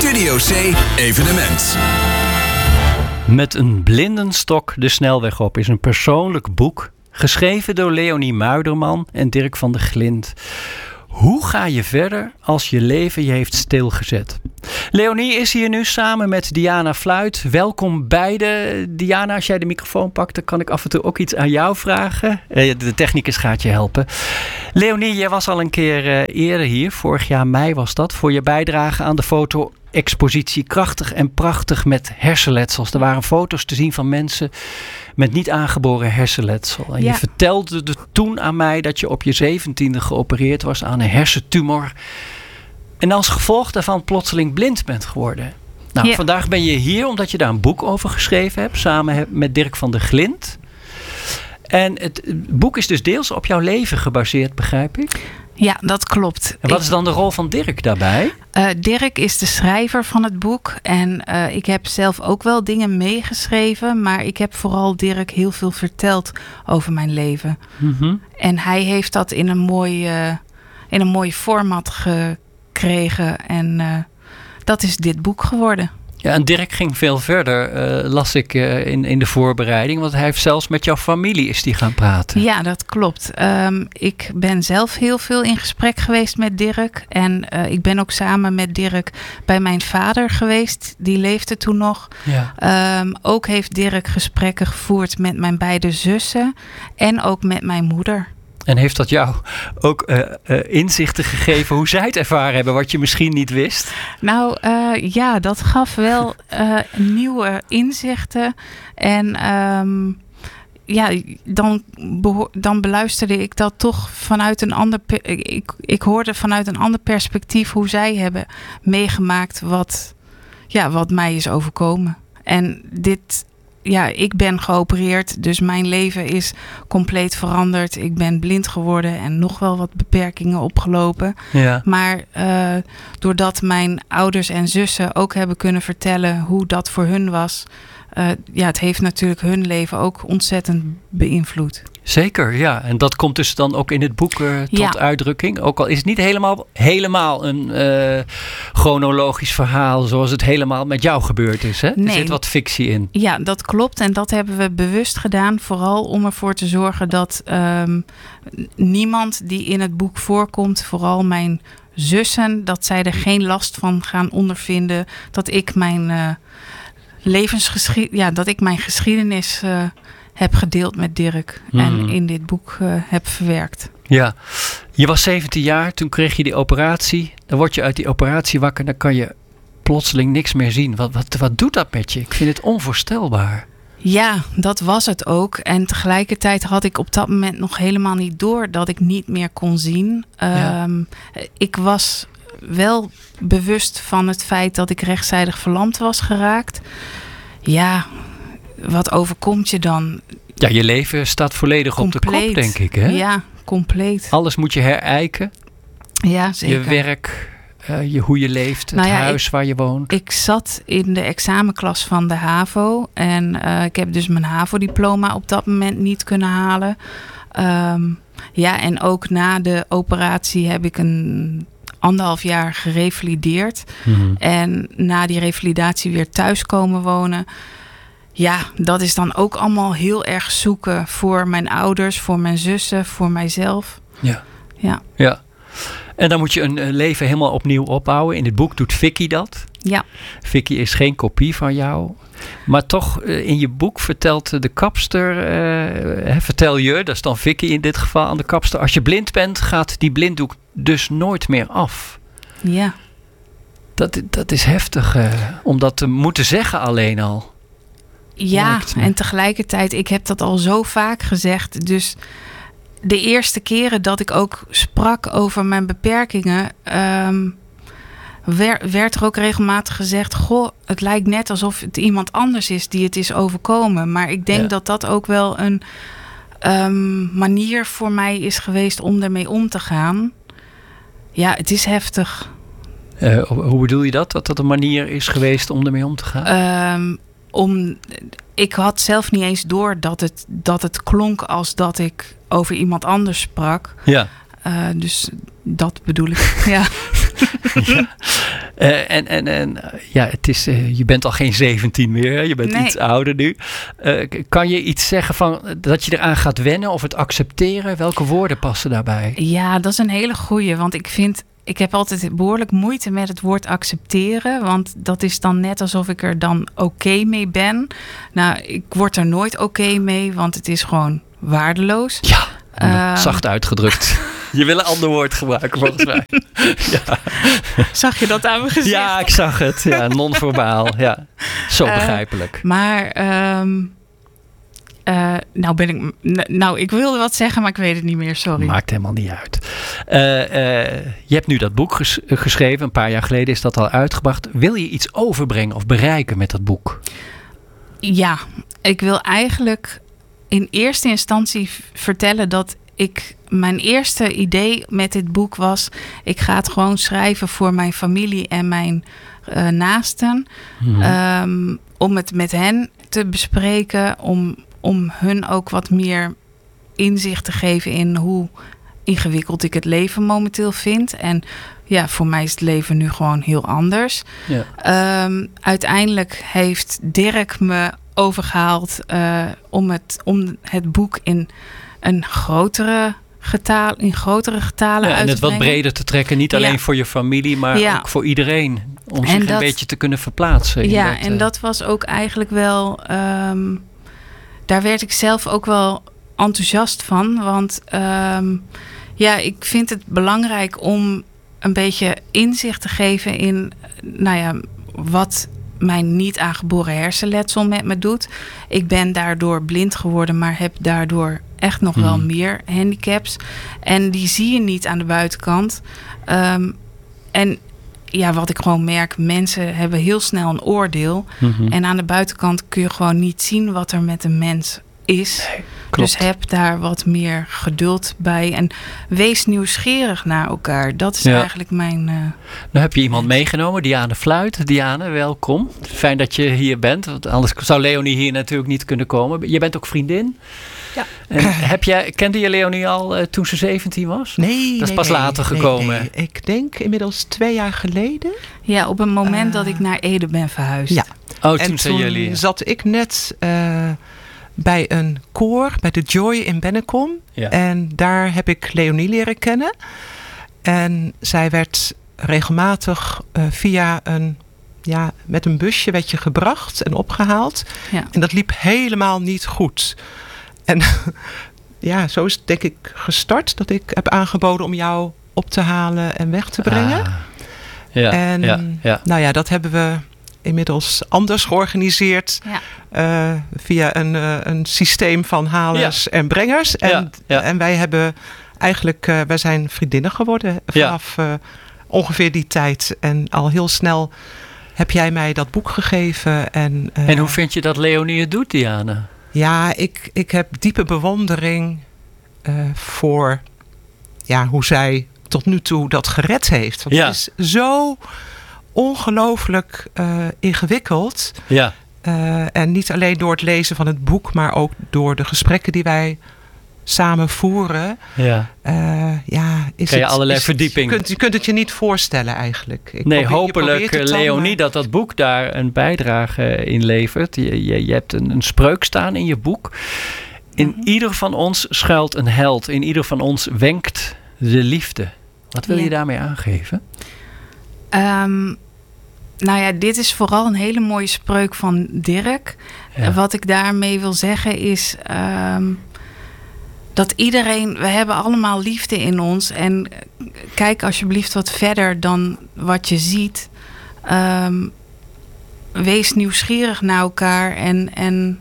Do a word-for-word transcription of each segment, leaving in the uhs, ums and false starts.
Studio C Evenement. Met een blindenstok de snelweg op is een persoonlijk boek geschreven door Leonie Muiderman en Dirk van der Glind. Hoe ga je verder als je leven je heeft stilgezet? Leonie is hier nu samen met Diana Fluit. Welkom beiden. Diana, als jij de microfoon pakt, dan kan ik af en toe ook iets aan jou vragen. De technicus gaat je helpen. Leonie, jij was al een keer eerder hier. Vorig jaar mei was dat. Voor je bijdrage aan de foto-expositie Krachtig en Prachtig met hersenletsels. Er waren foto's te zien van mensen met niet aangeboren hersenletsel. En ja. Je vertelde de toen aan mij dat je op je zeventiende geopereerd was aan een hersentumor. En als gevolg daarvan plotseling blind bent geworden. Nou, ja. Vandaag ben je hier omdat je daar een boek over geschreven hebt. Samen met Dirk van der Glind. En het boek is dus deels op jouw leven gebaseerd, begrijp ik? Ja, dat klopt. En wat ik, is dan de rol van Dirk daarbij? Uh, Dirk is de schrijver van het boek. En uh, ik heb zelf ook wel dingen meegeschreven. Maar ik heb vooral Dirk heel veel verteld over mijn leven. Mm-hmm. En hij heeft dat in een mooi, uh, in een mooi format gekregen. En uh, dat is dit boek geworden. Ja, en Dirk ging veel verder, uh, las ik uh, in, in de voorbereiding. Want hij heeft zelfs met jouw familie is die gaan praten. Ja, dat klopt. Um, ik ben zelf heel veel in gesprek geweest met Dirk. En uh, ik ben ook samen met Dirk bij mijn vader geweest. Die leefde toen nog. Ja. Um, ook heeft Dirk gesprekken gevoerd met mijn beide zussen. En ook met mijn moeder. En heeft dat jou ook uh, uh, inzichten gegeven hoe zij het ervaren hebben, wat je misschien niet wist? Nou uh, ja, dat gaf wel uh, nieuwe inzichten. En um, ja, dan, beho- dan beluisterde ik dat toch vanuit een ander... Per- ik, ik hoorde vanuit een ander perspectief hoe zij hebben meegemaakt wat, ja, wat mij is overkomen. En dit... Ja, ik ben geopereerd, dus mijn leven is compleet veranderd. Ik ben blind geworden en nog wel wat beperkingen opgelopen. Ja. Maar uh, doordat mijn ouders en zussen ook hebben kunnen vertellen hoe dat voor hun was... Uh, ja, het heeft natuurlijk hun leven ook ontzettend beïnvloed. Zeker, ja. En dat komt dus dan ook in het boek uh, tot ja. uitdrukking. Ook al is het niet helemaal, helemaal een uh, chronologisch verhaal zoals het helemaal met jou gebeurd is. Hè? Nee. Er zit wat fictie in. Ja, dat klopt. En dat hebben we bewust gedaan. Vooral om ervoor te zorgen dat um, niemand die in het boek voorkomt, vooral mijn zussen, dat zij er geen last van gaan ondervinden. Dat ik mijn... Uh, levensgeschied, ja, dat ik mijn geschiedenis uh, heb gedeeld met Dirk mm. en in dit boek uh, heb verwerkt. Ja, je was zeventien jaar, toen kreeg je die operatie. Dan word je uit die operatie wakker, dan kan je plotseling niks meer zien. Wat, wat, wat doet dat met je? Ik vind het onvoorstelbaar. Ja, dat was het ook. En tegelijkertijd had ik op dat moment nog helemaal niet door dat ik niet meer kon zien. Ja. Um, ik was wel bewust van het feit dat ik rechtszijdig verlamd was geraakt. Ja, wat overkomt je dan? Ja, je leven staat volledig compleet op de kop, denk ik, hè? Ja, compleet. Alles moet je herijken. Ja, zeker. Je werk, uh, je, hoe je leeft, het nou ja, huis ik, waar je woont. Ik zat in de examenklas van de HAVO. En uh, ik heb dus mijn HAVO-diploma op dat moment niet kunnen halen. Um, ja, en ook na de operatie heb ik een anderhalf jaar gerevalideerd. Mm-hmm. En na die revalidatie weer thuis komen wonen. Ja, dat is dan ook allemaal heel erg zoeken voor mijn ouders, voor mijn zussen, voor mijzelf. Ja. Ja. Ja. En dan moet je een leven helemaal opnieuw opbouwen. In het boek doet Vicky dat. Ja. Vicky is geen kopie van jou. Maar toch, in je boek vertelt de kapster, uh, vertel je, dat is dan Vicky in dit geval aan de kapster, als je blind bent, gaat die blinddoek dus nooit meer af. Ja. Dat, dat is heftig, uh, om dat te moeten zeggen alleen al. Ja, en tegelijkertijd, ik heb dat al zo vaak gezegd, dus de eerste keren dat ik ook sprak over mijn beperkingen, Um, Wer, werd er ook regelmatig gezegd, goh, het lijkt net alsof het iemand anders is die het is overkomen. Maar ik denk ja. dat dat ook wel een um, manier voor mij is geweest om ermee om te gaan. Ja, het is heftig. Uh, hoe bedoel je dat? Dat dat een manier is geweest om ermee om te gaan? Um, om, ik had zelf niet eens door dat het, dat het klonk als dat ik over iemand anders sprak. Ja. Uh, dus dat bedoel ik, ja. ja. Uh, en en, en uh, ja, het is, uh, je bent al geen zeventien meer. Hè? Je bent nee. iets ouder nu. Uh, kan je iets zeggen van dat je eraan gaat wennen of het accepteren? Welke woorden passen daarbij? Ja, dat is een hele goeie. Want ik vind... Ik heb altijd behoorlijk moeite met het woord accepteren. Want dat is dan net alsof ik er dan oké okay mee ben. Nou, ik word er nooit oké okay mee. Want het is gewoon waardeloos. Ja, uh, zacht uitgedrukt. Je wil een ander woord gebruiken volgens mij. Ja. Zag je dat aan mijn gezicht? Ja, ik zag het. Ja, non-verbaal. Ja, zo begrijpelijk. Uh, maar... Um, Uh, nou ben ik, nou ik wilde wat zeggen, maar ik weet het niet meer, sorry. Maakt helemaal niet uit. Uh, uh, je hebt nu dat boek ges- geschreven, een paar jaar geleden is dat al uitgebracht. Wil je iets overbrengen of bereiken met dat boek? Ja, ik wil eigenlijk in eerste instantie v- vertellen dat ik... Mijn eerste idee met dit boek was... ik ga het gewoon schrijven voor mijn familie en mijn uh, naasten. Hmm. Um, om het met hen te bespreken, om... om hun ook wat meer inzicht te geven in hoe ingewikkeld ik het leven momenteel vind. En ja, voor mij is het leven nu gewoon heel anders. Ja. Um, uiteindelijk heeft Dirk me overgehaald uh, om, het, om het boek in een grotere getaal, in grotere getalen ja, uit te en het wat breder te trekken. Niet alleen ja. voor je familie, maar ja. ook voor iedereen. Om zich en dat, een beetje te kunnen verplaatsen. Ja, dat, en uh, dat was ook eigenlijk wel... Um, daar werd ik zelf ook wel enthousiast van. Want um, ja, ik vind het belangrijk om een beetje inzicht te geven in, nou ja, wat mijn niet aangeboren hersenletsel met me doet. Ik ben daardoor blind geworden, maar heb daardoor echt nog hmm. wel meer handicaps. En die zie je niet aan de buitenkant. Um, en ja, wat ik gewoon merk, mensen hebben heel snel een oordeel. Mm-hmm. En aan de buitenkant kun je gewoon niet zien wat er met een mens is. Nee, dus heb daar wat meer geduld bij. En wees nieuwsgierig naar elkaar. Dat is ja. eigenlijk mijn... Uh, nou heb je iemand meegenomen, Diane Fluit. Diane, welkom. Fijn dat je hier bent. Want anders zou Leonie hier natuurlijk niet kunnen komen. Je bent ook vriendin. Ja. En heb jij, kende je Leonie al uh, toen ze zeventien was? Nee. Dat is nee, pas nee, later gekomen. Nee, nee. Ik denk inmiddels twee jaar geleden. Ja, op een moment uh, dat ik naar Ede ben verhuisd. Ja. Oh, en toen zijn jullie. Toen zat ik net uh, bij een koor, bij de Joy in Bennekom. Ja. En daar heb ik Leonie leren kennen. En zij werd regelmatig uh, via een... Ja, met een busje werd je gebracht en opgehaald. Ja. En dat liep helemaal niet goed. En ja, zo is het denk ik gestart. Dat ik heb aangeboden om jou op te halen en weg te brengen. Ah, ja, en ja, ja. nou ja, dat hebben we inmiddels anders georganiseerd. Ja. Uh, via een, uh, een systeem van halers ja. en brengers. En, ja, ja. en wij hebben eigenlijk, uh, wij zijn vriendinnen geworden vanaf ja. uh, ongeveer die tijd. En al heel snel heb jij mij dat boek gegeven. En, uh, en hoe vind je dat Leonie het doet, Diane? Ja, ik, ik heb diepe bewondering uh, voor ja, hoe zij tot nu toe dat gered heeft. Want ja. het is zo ongelooflijk uh, ingewikkeld. Ja. Uh, en niet alleen door het lezen van het boek, maar ook door de gesprekken die wij samen voeren. Ja. Uh, ja, is Kan je het, allerlei is, verdieping. Je kunt, je kunt het je niet voorstellen eigenlijk. Ik nee, probeer, hopelijk Leonie dat dat boek daar een bijdrage in levert. Je, je, je hebt een, een spreuk staan in je boek. In mm-hmm. ieder van ons schuilt een held. In ieder van ons wenkt de liefde. Wat wil ja. je daarmee aangeven? Um, nou ja, dit is vooral een hele mooie spreuk van Dirk. Ja. Wat ik daarmee wil zeggen is... Um, dat iedereen, we hebben allemaal liefde in ons. En kijk alsjeblieft wat verder dan wat je ziet. Um, wees nieuwsgierig naar elkaar. En, en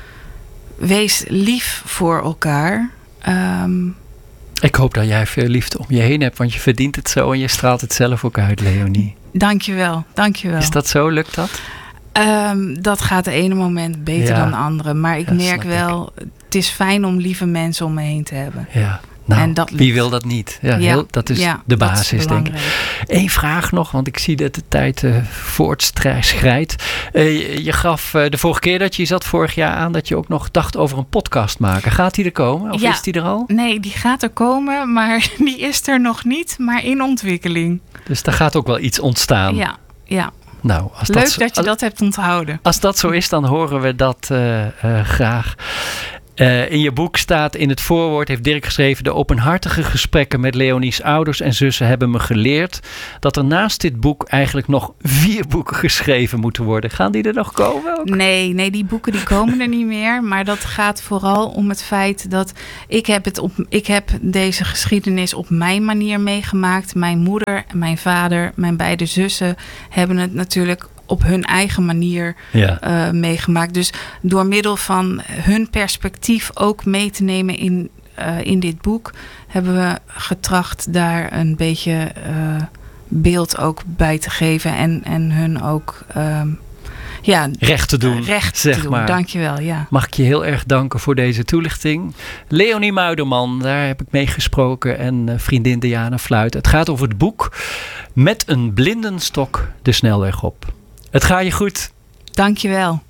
wees lief voor elkaar. Um, Ik hoop dat jij veel liefde om je heen hebt. Want je verdient het zo en je straalt het zelf ook uit, Leonie. Dankjewel, dankjewel. Is dat zo? Lukt dat? Um, dat gaat de ene moment beter ja. dan de andere. Maar ik ja, merk wel... Ik. Het is fijn om lieve mensen om me heen te hebben. Ja, nou, en dat wie wil dat niet? Ja, ja. Heel, dat is ja, de basis, is denk ik. Eén vraag nog, want ik zie dat de tijd uh, voortschrijdt. Uh, je gaf uh, de vorige keer dat je zat vorig jaar aan dat je ook nog dacht over een podcast maken. Gaat die er komen? Of ja, is die er al? Nee, die gaat er komen, maar die is er nog niet, maar in ontwikkeling. Dus daar gaat ook wel iets ontstaan. Ja, ja. Nou, als Leuk dat, dat, zo, dat je dat hebt onthouden. Als dat zo is, dan horen we dat uh, uh, graag. Uh, in je boek staat in het voorwoord, heeft Dirk geschreven, de openhartige gesprekken met Leonie's ouders en zussen hebben me geleerd dat er naast dit boek eigenlijk nog vier boeken geschreven moeten worden. Gaan die er nog komen ook? Nee, nee, die boeken die komen er niet meer. Maar dat gaat vooral om het feit dat ik heb, het op, ik heb deze geschiedenis op mijn manier meegemaakt. Mijn moeder, mijn vader, mijn beide zussen hebben het natuurlijk op hun eigen manier ja. uh, meegemaakt. Dus door middel van hun perspectief ook mee te nemen in, uh, in dit boek, hebben we getracht daar een beetje uh, beeld ook bij te geven en, en hun ook uh, ja, recht te doen. Recht zeg te doen, maar. Dankjewel. Ja. Mag ik je heel erg danken voor deze toelichting. Leonie Muiderman, daar heb ik mee gesproken en uh, vriendin Diana Fluit. Het gaat over het boek Met een blindenstok de snelweg op. Het gaat je goed. Dankjewel.